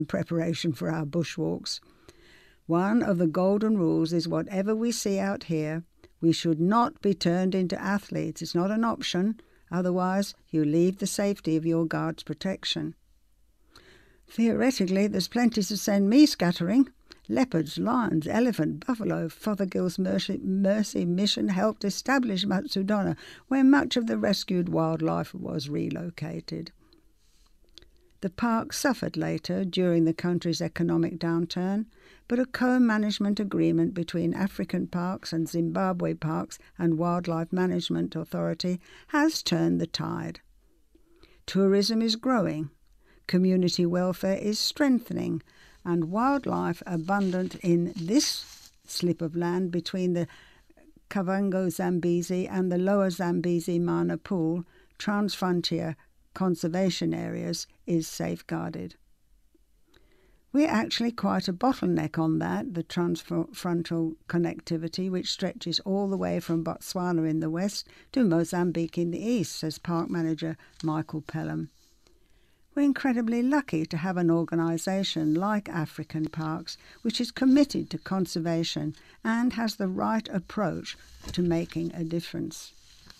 in preparation for our bushwalks. One of the golden rules is whatever we see out here, we should not be turned into athletes. It's not an option. Otherwise, you leave the safety of your guard's protection. Theoretically, there's plenty to send me scattering. Leopards, lions, elephant, buffalo. Fothergill's Mercy Mission helped establish Matsudona, where much of the rescued wildlife was relocated. The park suffered later during the country's economic downturn, but a co-management agreement between African Parks and Zimbabwe Parks and Wildlife Management Authority has turned the tide. Tourism is growing, community welfare is strengthening, and wildlife abundant in this slip of land between the Kavango Zambezi and the Lower Zambezi Mana Pool transfrontier conservation areas is safeguarded. We're actually quite a bottleneck on that, the transfrontal connectivity, which stretches all the way from Botswana in the west to Mozambique in the east, says Park Manager Michael Pelham. We're incredibly lucky to have an organisation like African Parks, which is committed to conservation and has the right approach to making a difference.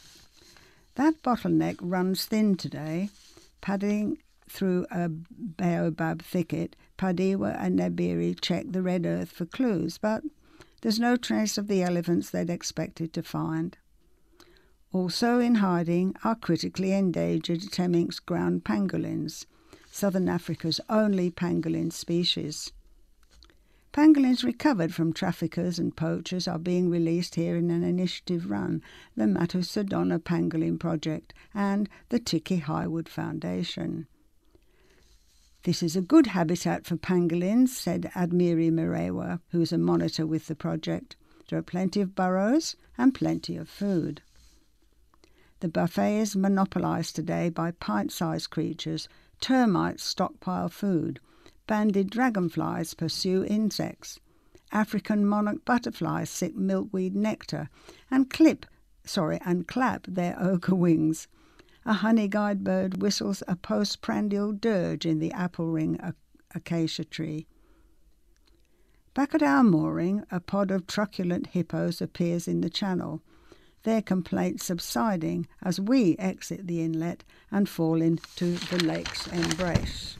That bottleneck runs thin today. Padding through a baobab thicket, Padiwa and Nabiri check the red earth for clues, but there's no trace of the elephants they'd expected to find. Also in hiding are critically endangered Temminck's ground pangolins, Southern Africa's only pangolin species. Pangolins recovered from traffickers and poachers are being released here in an initiative run, the Matsudona Pangolin Project and the Tiki Highwood Foundation. This is a good habitat for pangolins, said Admiri Mirewa, who's a monitor with the project. There are plenty of burrows and plenty of food. The buffet is monopolised today by pint-sized creatures. Termites stockpile food. Banded dragonflies pursue insects. African monarch butterflies sip milkweed nectar and clap their ochre wings. A honey-guide bird whistles a postprandial dirge in the apple-ring acacia tree. Back at our mooring, a pod of truculent hippos appears in the channel, their complaints subsiding as we exit the inlet and fall into the lake's embrace.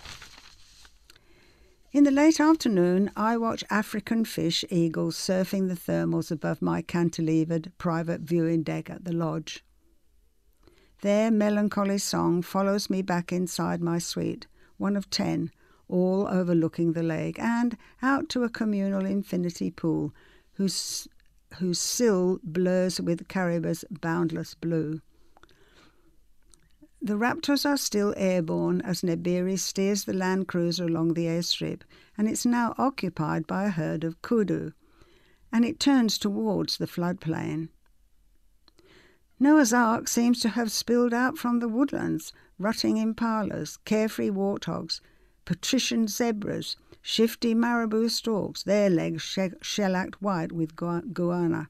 In the late afternoon, I watch African fish eagles surfing the thermals above my cantilevered private viewing deck at the lodge. Their melancholy song follows me back inside my suite, one of 10, all overlooking the lake, and out to a communal infinity pool whose sill blurs with Kariba's boundless blue. The Raptors are still airborne as Nabiri steers the Land Cruiser along the airstrip, and it's now occupied by a herd of kudu, and it turns towards the floodplain. Noah's Ark seems to have spilled out from the woodlands, rutting impalas, carefree warthogs, patrician zebras, shifty marabou storks, their legs shellacked white with guano.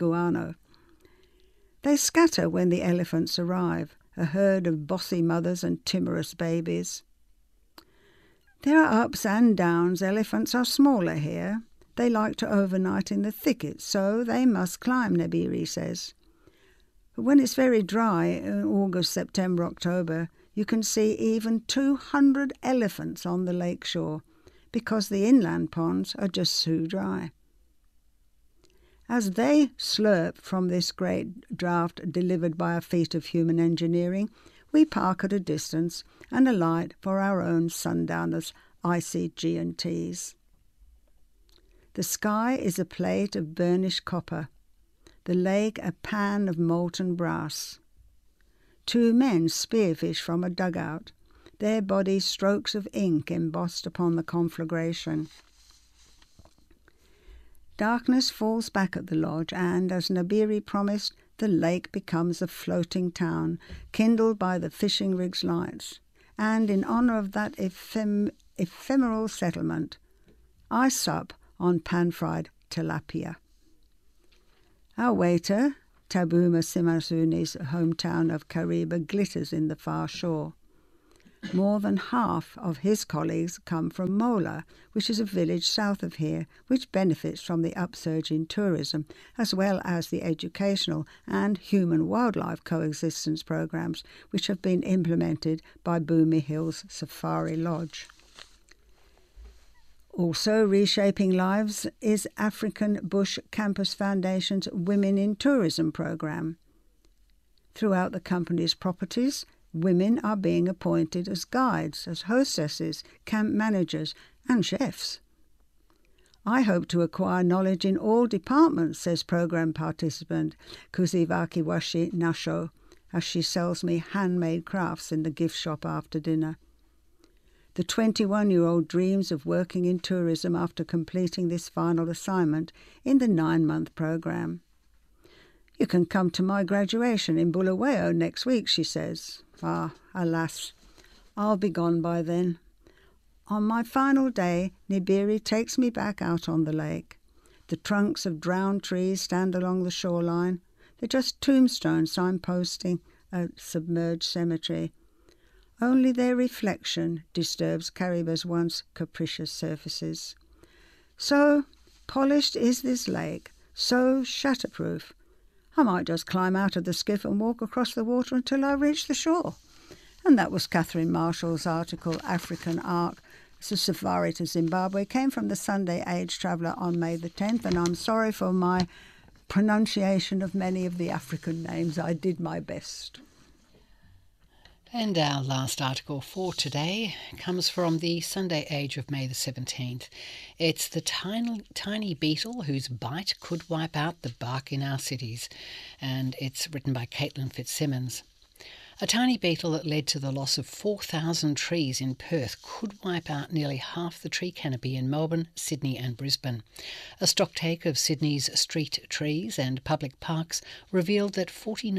They scatter when the elephants arrive, a herd of bossy mothers and timorous babies. There are ups and downs. Elephants are smaller here. They like to overnight in the thickets, so they must climb, Nabiri says. But when it's very dry in August, September, October, you can see even 200 elephants on the lake shore because the inland ponds are just too dry. As they slurp from this great draught delivered by a feat of human engineering, we park at a distance and alight for our own sundowners' icy G&Ts. The sky is a plate of burnished copper, the lake a pan of molten brass. 2 men spearfish from a dugout, their bodies strokes of ink embossed upon the conflagration. Darkness falls back at the lodge, and, as Nabiri promised, the lake becomes a floating town, kindled by the fishing rig's lights. And in honour of that ephemeral settlement, I sup on pan-fried tilapia. Our waiter, Tabuma Simasuni's hometown of Kariba, glitters in the far shore. More than half of his colleagues come from Mola, which is a village south of here, which benefits from the upsurge in tourism, as well as the educational and human-wildlife coexistence programs which have been implemented by Boomy Hills Safari Lodge. Also reshaping lives is African Bush Campus Foundation's Women in Tourism program. Throughout the company's properties, women are being appointed as guides, as hostesses, camp managers and chefs. I hope to acquire knowledge in all departments, says program participant Kuzivaki Washi Nasho, as she sells me handmade crafts in the gift shop after dinner. The 21-year-old dreams of working in tourism after completing this final assignment in the 9-month program. You can come to my graduation in Bulawayo next week, she says. Ah, alas, I'll be gone by then. On my final day, Nibiri takes me back out on the lake. The trunks of drowned trees stand along the shoreline. They're just tombstones signposting a submerged cemetery. Only their reflection disturbs Kariba's once capricious surfaces. So polished is this lake, so shatterproof. I might just climb out of the skiff and walk across the water until I reach the shore. And that was Catherine Marshall's article, African Ark, the Safari to Zimbabwe, came from the Sunday Age Traveller on May the 10th, and I'm sorry for my pronunciation of many of the African names. I did my best. And our last article for today comes from the Sunday Age of May the 17th. It's the tiny beetle whose bite could wipe out the bark in our cities, and it's written by Caitlin Fitzsimmons. A tiny beetle that led to the loss of 4,000 trees in Perth could wipe out nearly half the tree canopy in Melbourne, Sydney and Brisbane. A stocktake of Sydney's street trees and public parks revealed that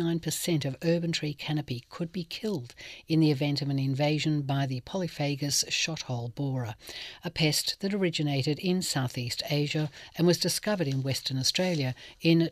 49% of urban tree canopy could be killed in the event of an invasion by the Polyphagus shothole borer, a pest that originated in Southeast Asia and was discovered in Western Australia in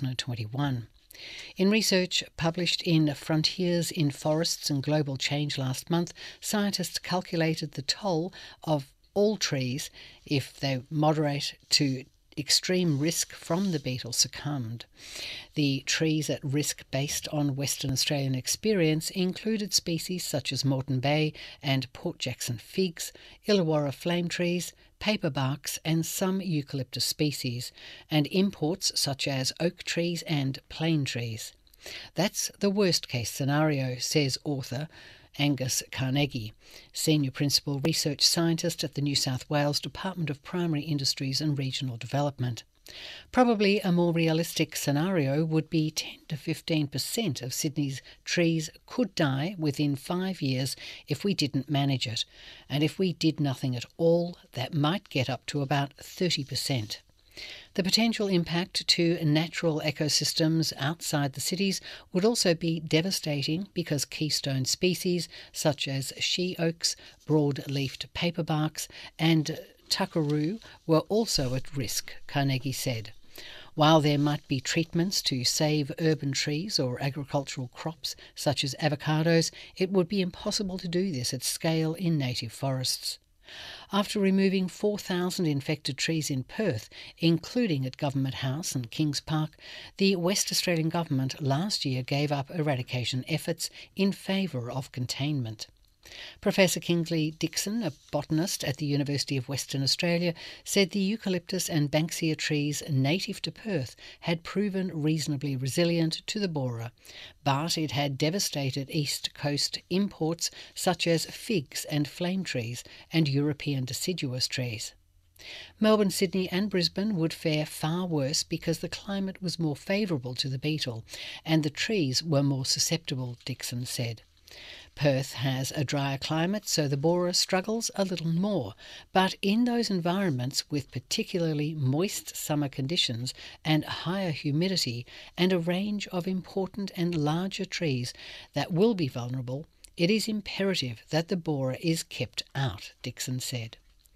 2021. In research published in Frontiers in Forests and Global Change last month, scientists calculated the toll of all trees if they moderate to extreme risk from the beetle succumbed. The trees at risk based on Western Australian experience included species such as Moreton Bay and Port Jackson figs, Illawarra flame trees, paperbarks and some eucalyptus species, and imports such as oak trees and plane trees. That's the worst case scenario, says author Angus Carnegie, Senior Principal Research Scientist at the New South Wales Department of Primary Industries and Regional Development. Probably a more realistic scenario would be 10 to 15% of Sydney's trees could die within 5 years if we didn't manage it, and if we did nothing at all, that might get up to about 30%. The potential impact to natural ecosystems outside the cities would also be devastating because keystone species such as she oaks, broad-leafed paperbarks and tuckeroo were also at risk, Carnegie said. While there might be treatments to save urban trees or agricultural crops such as avocados, it would be impossible to do this at scale in native forests. After removing 4,000 infected trees in Perth, including at Government House and Kings Park, the West Australian Government last year gave up eradication efforts in favour of containment. Professor Kingsley Dixon, a botanist at the University of Western Australia, said the eucalyptus and banksia trees native to Perth had proven reasonably resilient to the borer, but it had devastated East Coast imports such as figs and flame trees and European deciduous trees. Melbourne, Sydney and Brisbane would fare far worse because the climate was more favourable to the beetle and the trees were more susceptible, Dixon said. Perth has a drier climate, so the borer struggles a little more, but in those environments with particularly moist summer conditions and higher humidity and a range of important and larger trees that will be vulnerable, it is imperative that the borer is kept out, Dixon said.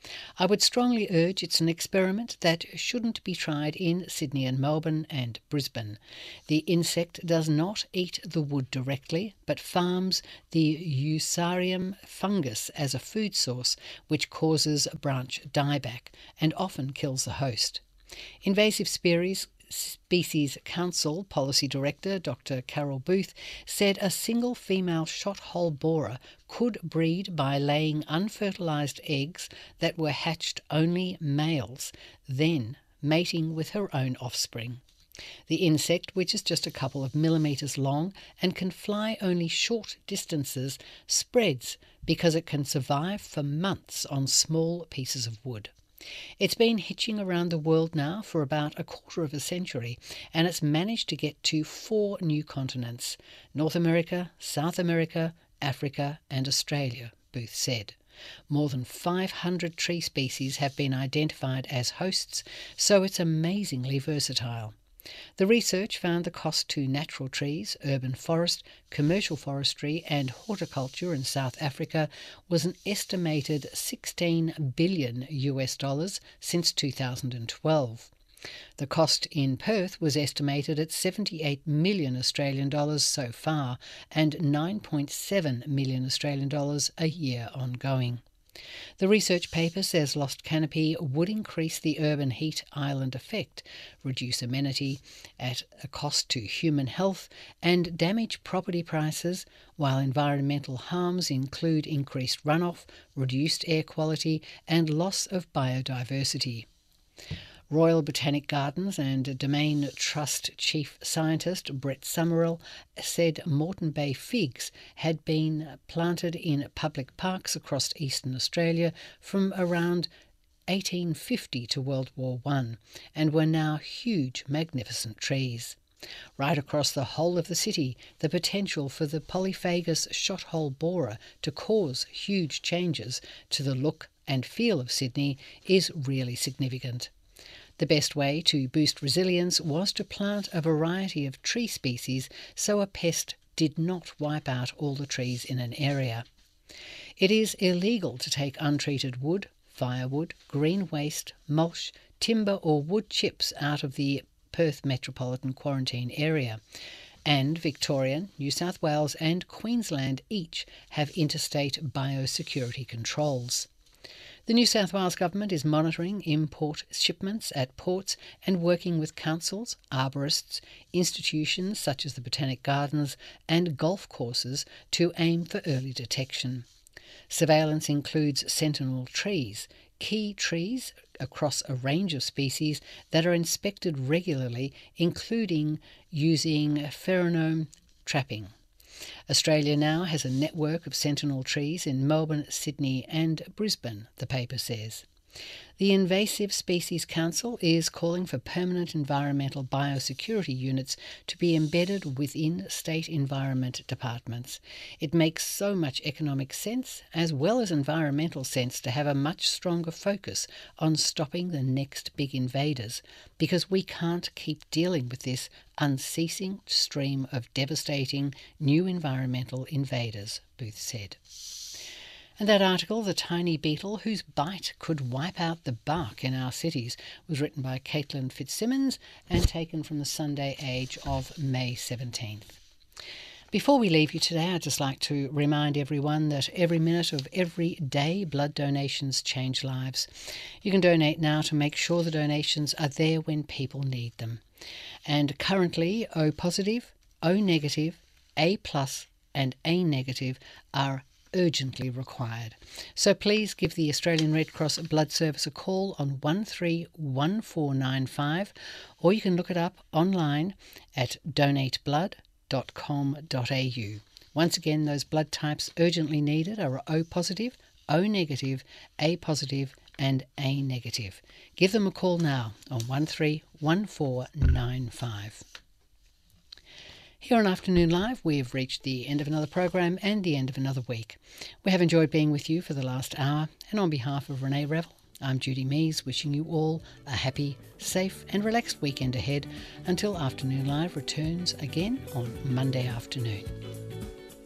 I would strongly urge it's an experiment that shouldn't be tried in Sydney and Melbourne and Brisbane. The insect does not eat the wood directly, but farms the Eusarium fungus as a food source, which causes branch dieback and often kills the host. Invasive Species Council Policy Director Dr. Carol Booth said a single female shot-hole borer could breed by laying unfertilised eggs that were hatched only males, then mating with her own offspring. The insect, which is just a couple of millimetres long and can fly only short distances, spreads because it can survive for months on small pieces of wood. It's been hitching around the world now for about a quarter of a century, and it's managed to get to 4 new continents: North America, South America, Africa and Australia, Booth said. More than 500 tree species have been identified as hosts, so it's amazingly versatile. The research found the cost to natural trees, urban forest, commercial forestry and horticulture in South Africa was an estimated $16 billion since 2012. The cost in Perth was estimated at 78 million Australian dollars so far and 9.7 million Australian dollars a year ongoing. The research paper says lost canopy would increase the urban heat island effect, reduce amenity at a cost to human health, and damage property prices, while environmental harms include increased runoff, reduced air quality, and loss of biodiversity. Royal Botanic Gardens and Domain Trust Chief Scientist Brett Summerall said Moreton Bay figs had been planted in public parks across eastern Australia from around 1850 to World War I and were now huge, magnificent trees. Right across the whole of the city, the potential for the polyphagous shot-hole borer to cause huge changes to the look and feel of Sydney is really significant. The best way to boost resilience was to plant a variety of tree species so a pest did not wipe out all the trees in an area. It is illegal to take untreated wood, firewood, green waste, mulch, timber or wood chips out of the Perth Metropolitan Quarantine Area, and Victoria, New South Wales and Queensland each have interstate biosecurity controls. The New South Wales Government is monitoring import shipments at ports and working with councils, arborists, institutions such as the Botanic Gardens and golf courses to aim for early detection. Surveillance includes sentinel trees, key trees across a range of species that are inspected regularly, including using pheromone trapping. Australia now has a network of sentinel trees in Melbourne, Sydney and Brisbane, the paper says. The Invasive Species Council is calling for permanent environmental biosecurity units to be embedded within state environment departments. It makes so much economic sense as well as environmental sense to have a much stronger focus on stopping the next big invaders, because we can't keep dealing with this unceasing stream of devastating new environmental invaders, Booth said. And that article, The Tiny Beetle Whose Bite Could Wipe Out the Bark in Our Cities, was written by Caitlin Fitzsimmons and taken from the Sunday Age of May 17th. Before we leave you today, I'd just like to remind everyone that every minute of every day, blood donations change lives. You can donate now to make sure the donations are there when people need them. And currently, O positive, O negative, A plus and A negative are urgently required. So please give the Australian Red Cross Blood Service a call on 131495, or you can look it up online at donateblood.com.au. Once again, those blood types urgently needed are O positive, O negative, A positive and A negative. Give them a call now on 131495. Here on Afternoon Live, we have reached the end of another program and the end of another week. We have enjoyed being with you for the last hour, and on behalf of Renee Revel, I'm Judy Mees, wishing you all a happy, safe and relaxed weekend ahead until Afternoon Live returns again on Monday afternoon.